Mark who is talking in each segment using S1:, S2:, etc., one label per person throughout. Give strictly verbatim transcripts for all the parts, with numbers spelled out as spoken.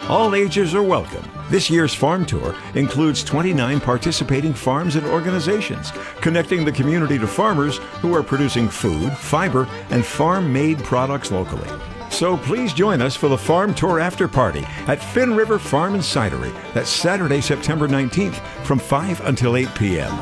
S1: All ages are welcome. This year's farm tour includes twenty-nine participating farms and organizations, connecting the community to farmers who are producing food, fiber, and farm-made products locally. So please join us for the Farm Tour After Party at Finn River Farm and Cidery. That's Saturday, September nineteenth from five until eight p.m.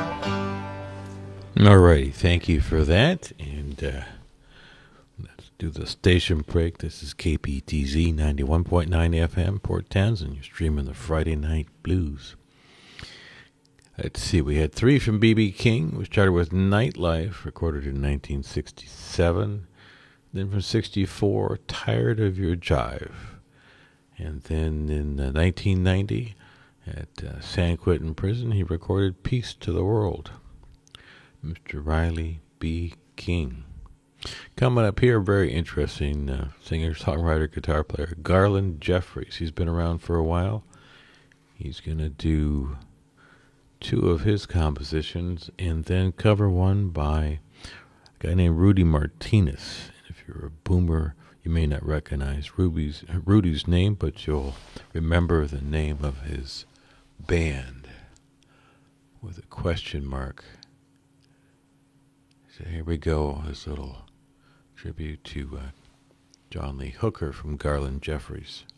S2: All righty. Thank you for that. And uh, let's do the station break. This is K P T Z ninety-one point nine F M, Port Townsend. You're streaming the Friday Night Blues. Let's see. We had three from B B King. We started with Nightlife, recorded in nineteen sixty-seven. Then from sixty-four, Tired of Your Jive. And then in uh, nineteen ninety, at uh, San Quentin Prison, he recorded Peace to the World. Mister Riley B. King. Coming up here, very interesting uh, singer, songwriter, guitar player, Garland Jeffries. He's been around for a while. He's going to do two of his compositions and then cover one by a guy named Rudy Martinez. If you're a boomer, you may not recognize Ruby's, Rudy's name, but you'll remember the name of his band with a question mark. So here we go, this little tribute to uh, John Lee Hooker from Garland Jeffries.